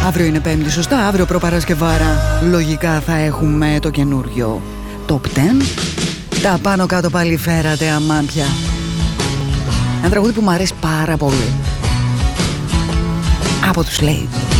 Αύριο είναι Πέμπτη, σωστά, αύριο προπαρασκευάρα. Λογικά θα έχουμε το καινούριο Top 10. Τα πάνω κάτω πάλι φέρατε αμάμπια. Ένα τραγούδι που μου αρέσει πάρα πολύ. Από τους Slade.